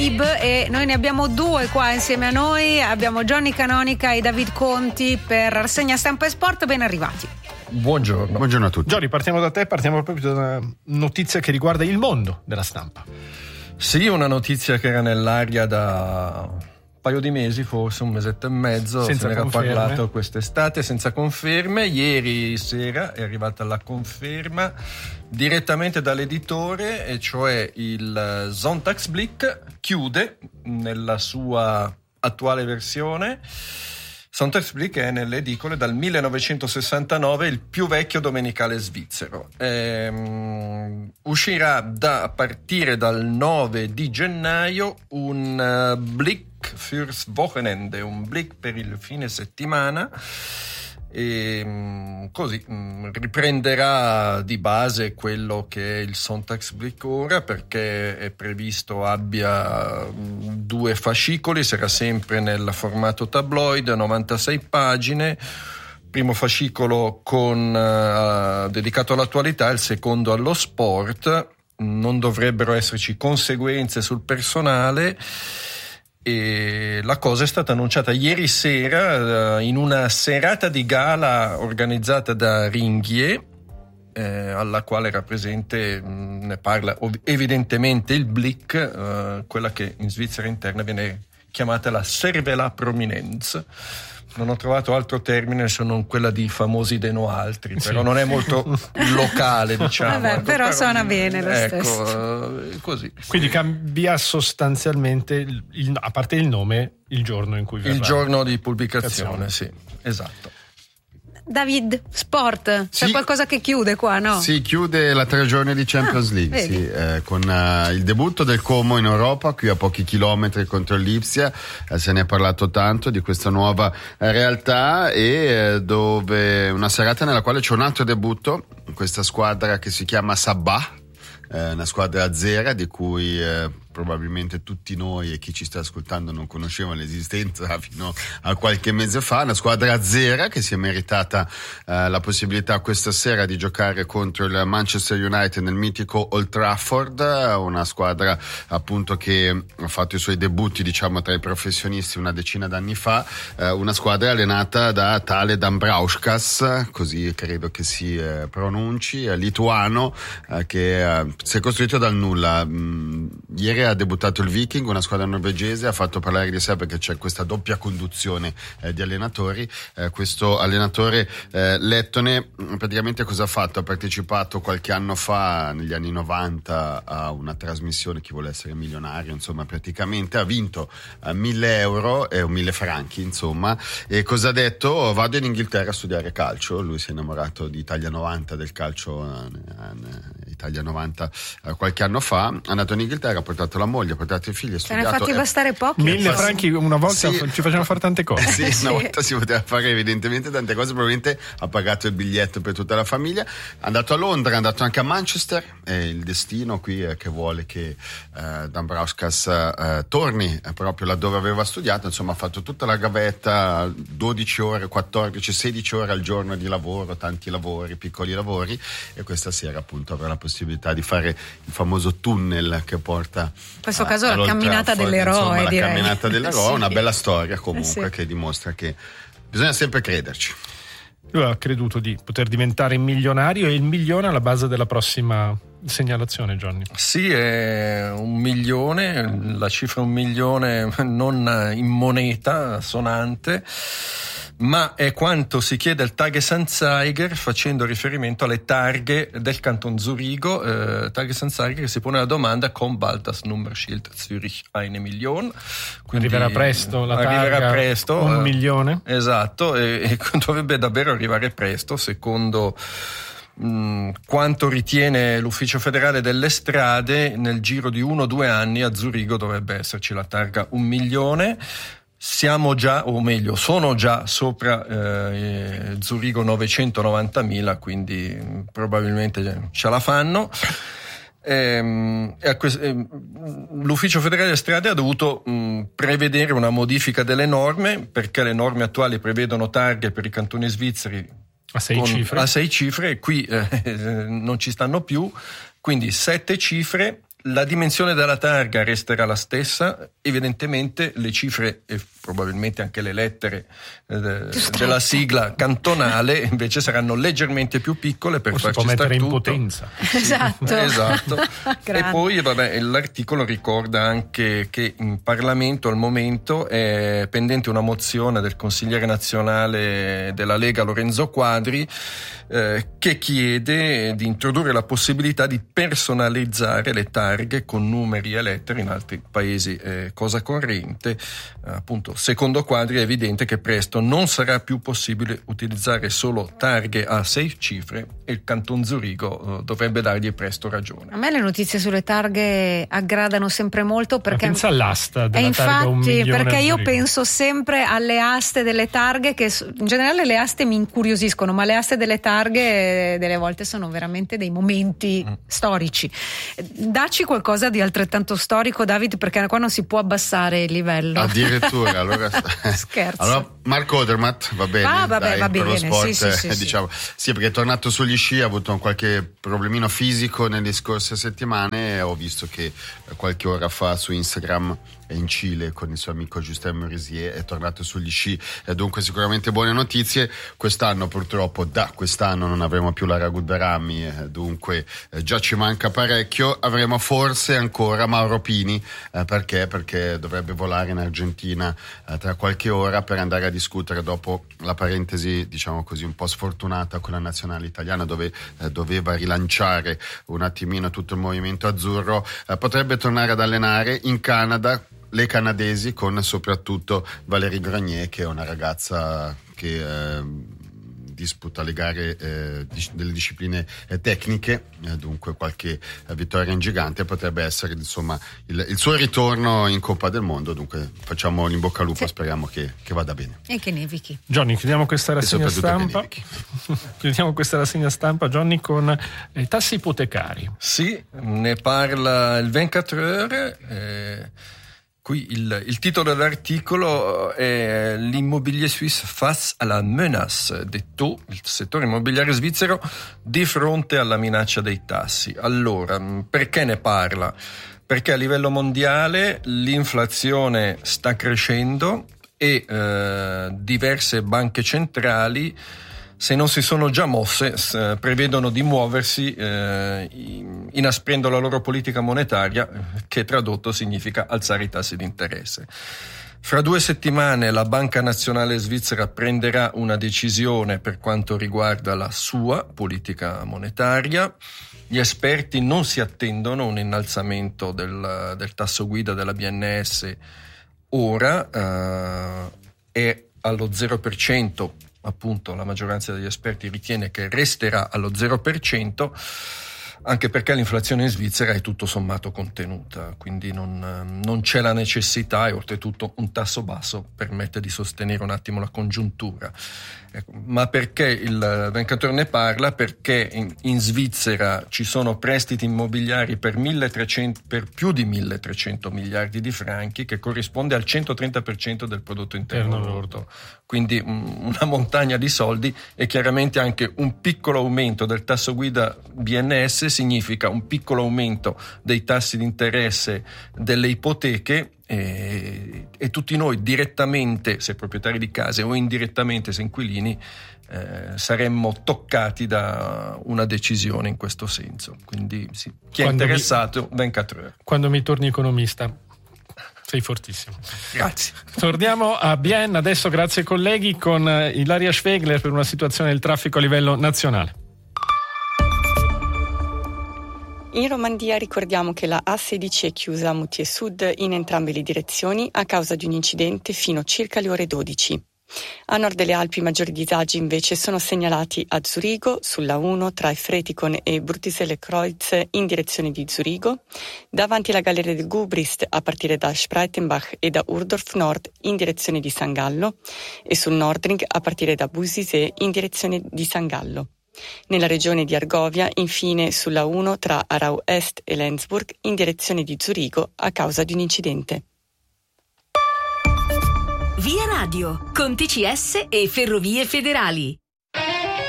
E noi ne abbiamo due qua insieme a noi, abbiamo Johnny Canonica e David Conti per Rassegna Stampa e Sport. Ben arrivati. Buongiorno a tutti. Johnny, partiamo da te, partiamo proprio da una notizia che riguarda il mondo della stampa. Sì, una notizia che era nell'aria da un paio di mesi, forse un mesetto e mezzo, senza se ne era conferme. parlato quest'estate, senza conferme. Ieri sera è arrivata la conferma direttamente dall'editore, e cioè il Sonntagsblick chiude nella sua attuale versione. Sonntagsblick è nelle edicole dal 1969, il più vecchio domenicale svizzero. Uscirà a partire dal 9 di gennaio un Blick fürs Wochenende, un Blick per il fine settimana, e così riprenderà di base quello che è il Sonntagsblick ora, perché è previsto abbia 2 fascicoli, sarà sempre nel formato tabloid, 96 pagine, primo fascicolo dedicato all'attualità, il secondo allo sport. Non dovrebbero esserci conseguenze sul personale, e la cosa è stata annunciata ieri sera in una serata di gala organizzata da Ringier, alla quale era presente, ne parla evidentemente il Blick, quella che in Svizzera interna viene chiamata la Servela Prominenz. Non ho trovato altro termine se non quella di famosi de no altri, però sì. Non è molto locale, diciamo. Vabbè, però suona bene lo stesso. Così. Quindi cambia sostanzialmente, a parte il nome, il giorno in cui verrà. Il giorno di pubblicazione, sì, esatto. David, sport, c'è qualcosa che chiude qua, no? Sì, chiude la 3 giorni di Champions League, sì, con il debutto del Como in Europa, qui a pochi chilometri contro il Lipsia. Se ne è parlato tanto di questa nuova realtà, e dove una serata nella quale c'è un altro debutto, questa squadra che si chiama Sabah, una squadra azera di cui probabilmente tutti noi e chi ci sta ascoltando non conoscevano l'esistenza fino a qualche mese fa. Una squadra azera che si è meritata la possibilità questa sera di giocare contro il Manchester United nel mitico Old Trafford, una squadra appunto che ha fatto i suoi debutti, diciamo, tra i professionisti una decina d'anni fa, una squadra allenata da tale Dambrauskas, così credo che si pronunci, lituano, che si è costruito dal nulla. Ieri ha debuttato il Viking, una squadra norvegese, ha fatto parlare di sé perché c'è questa doppia conduzione di allenatori. Questo allenatore lettone praticamente cosa ha fatto? Ha partecipato qualche anno fa, negli anni 90, a una trasmissione Chi vuole essere milionario, insomma praticamente ha vinto 1.000 euro e 1.000 franchi, insomma. E cosa ha detto? Vado in Inghilterra a studiare calcio. Lui si è innamorato di Italia 90, del calcio Italia 90 qualche anno fa, è andato in Inghilterra, ha portato la moglie, ha portato i figli, ha studiato. Se ne ha fatti bastare pochi. 1.000 franchi una volta, sì, ci facevano fare tante cose. Sì, una volta si poteva fare evidentemente tante cose, probabilmente ha pagato il biglietto per tutta la famiglia, è andato a Londra, è andato anche a Manchester, è il destino qui che vuole che Dambrauskas torni proprio laddove aveva studiato, insomma ha fatto tutta la gavetta, 12 ore, 14, 16 ore al giorno di lavoro, tanti lavori, piccoli lavori, e questa sera appunto avrà la possibilità di fare il famoso tunnel che porta, in questo caso, la camminata dell'eroe, insomma, direi. la camminata dell'eroe, Sì. una bella storia comunque, Sì. che dimostra che bisogna sempre crederci. Lui ha creduto di poter diventare milionario, e il milione alla base della prossima segnalazione, Johnny. Sì, è 1 milione, la cifra 1 milione non in moneta sonante, ma è quanto si chiede al Tagesanzeiger, facendo riferimento alle targhe del Canton Zurigo. Tagesanzeiger che si pone la domanda: con bald das Nummerschild Zürich 1 Million? Quindi Arriverà presto la targa, arriverà presto, 1 milione? Esatto, e dovrebbe davvero arrivare presto, secondo quanto ritiene l'Ufficio Federale delle Strade. Nel giro di 1 o 2 anni a Zurigo dovrebbe esserci la targa 1 milione. Siamo già, o meglio, sono già sopra Zurigo 990.000, quindi probabilmente ce la fanno. L'Ufficio Federale delle Strade ha dovuto prevedere una modifica delle norme, perché le norme attuali prevedono targhe per i cantoni svizzeri a 6 cifre, e qui non ci stanno più, quindi 7 cifre La dimensione della targa resterà la stessa, evidentemente le cifre e probabilmente anche le lettere della sigla cantonale invece saranno leggermente più piccole per farci mettere star in tutto. Potenza. Esatto. E poi l'articolo ricorda anche che in Parlamento al momento è pendente una mozione del consigliere nazionale della Lega Lorenzo Quadri che chiede di introdurre la possibilità di personalizzare le targhe con numeri e lettere. In altri paesi cosa corrente. Appunto, secondo Quadri è evidente che presto non sarà più possibile utilizzare solo targhe a 6 cifre e il Canton Zurigo dovrebbe dargli presto ragione. A me le notizie sulle targhe aggradano sempre molto perché pensa all'asta della targa $1 milione perché io Zurigo. penso sempre alle aste delle targhe, che in generale le aste mi incuriosiscono, ma le aste delle targhe delle volte sono veramente dei momenti storici. Dacci qualcosa di altrettanto storico, David, perché qua non si può abbassare il livello. Addirittura, allora scherzo. Allora Marco Odermatt va bene, va per bene, lo sport, sì. diciamo. Sì, perché è tornato sugli sci, ha avuto qualche problemino fisico nelle scorse settimane e ho visto che qualche ora fa su Instagram è in Cile con il suo amico Justin Merisier, è tornato sugli sci, dunque sicuramente buone notizie. Quest'anno purtroppo, da quest'anno non avremo più la Ragù Berami, dunque già ci manca parecchio. Avremo forse ancora Mauro Pini, perché dovrebbe volare in Argentina tra qualche ora per andare a discutere dopo la parentesi, diciamo così, un po' sfortunata con la nazionale italiana, dove doveva rilanciare un attimino tutto il movimento azzurro. Potrebbe tornare ad allenare in Canada le canadesi, con soprattutto Valérie Grenier, che è una ragazza che disputa le gare delle discipline tecniche, dunque qualche vittoria in gigante potrebbe essere insomma il suo ritorno in Coppa del Mondo, dunque facciamo l'in bocca al lupo, speriamo che vada bene. E che nevichi. Johnny, chiudiamo questa rassegna stampa. Chiudiamo questa rassegna stampa, Johnny, con tassi ipotecari. Sì, ne parla il 24 Ore. Qui il titolo dell'articolo è l'immobilier suisse face à la menace des taux, il settore immobiliare svizzero di fronte alla minaccia dei tassi. Allora, perché ne parla? Perché a livello mondiale l'inflazione sta crescendo e diverse banche centrali, se non si sono già mosse, prevedono di muoversi inasprendo la loro politica monetaria, che tradotto significa alzare i tassi di interesse. Fra 2 settimane la Banca Nazionale Svizzera prenderà una decisione per quanto riguarda la sua politica monetaria. Gli esperti non si attendono un innalzamento del tasso guida della BNS ora, è allo 0%. Appunto, la maggioranza degli esperti ritiene che resterà allo 0%, anche perché l'inflazione in Svizzera è tutto sommato contenuta, quindi non c'è la necessità, e oltretutto un tasso basso permette di sostenere un attimo la congiuntura. Ecco, ma perché il 24 ne parla? Perché in Svizzera ci sono prestiti immobiliari per più di 1.300 miliardi di franchi, che corrisponde al 130% del prodotto interno lordo. Quindi una montagna di soldi, e chiaramente anche un piccolo aumento del tasso guida BNS significa un piccolo aumento dei tassi di interesse delle ipoteche, e tutti noi direttamente, se proprietari di case, o indirettamente se inquilini, saremmo toccati da una decisione in questo senso. Quindi sì, chi è interessato, 24 Ore. Quando mi torni economista. Sei fortissimo. Grazie. Torniamo a Bienne adesso, grazie colleghi, con Ilaria Schwegler per una situazione del traffico a livello nazionale. In Romandia ricordiamo che la A16 è chiusa a Moutier Sud in entrambe le direzioni a causa di un incidente fino circa le ore 12. A nord delle Alpi i maggiori disagi invece sono segnalati a Zurigo, sulla 1 tra Efretikon e Brutiseler Kreuz in direzione di Zurigo, davanti alla galleria del Gubrist a partire da Spreitenbach e da Urdorf Nord in direzione di San Gallo, e sul Nordring a partire da Busisee in direzione di San Gallo. Nella regione di Argovia, infine, sulla 1 tra Arau Est e Lenzburg in direzione di Zurigo a causa di un incidente. Via Radio, con TCS e Ferrovie Federali.